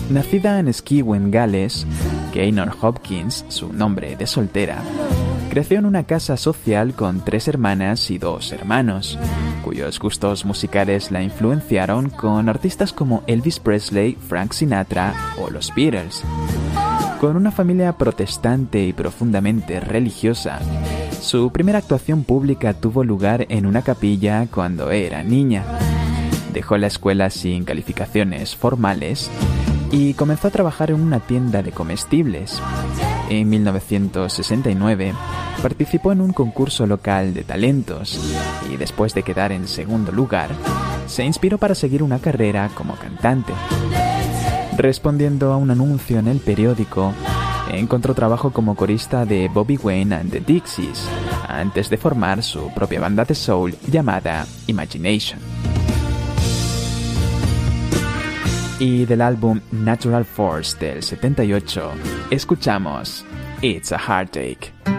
Nacida en Skewen, Gales, Gaynor Hopkins, su nombre de soltera, creció en una casa social con 3 hermanas y 2 hermanos, cuyos gustos musicales la influenciaron con artistas como Elvis Presley, Frank Sinatra o los Beatles. Con una familia protestante y profundamente religiosa, su primera actuación pública tuvo lugar en una capilla cuando era niña. Dejó la escuela sin calificaciones formales y comenzó a trabajar en una tienda de comestibles. En 1969 participó en un concurso local de talentos y después de quedar en segundo lugar, se inspiró para seguir una carrera como cantante. Respondiendo a un anuncio en el periódico, encontró trabajo como corista de Bobby Wayne and the Dixies, antes de formar su propia banda de soul llamada Imagination. Y del álbum Natural Force del 78, escuchamos It's a Heartache.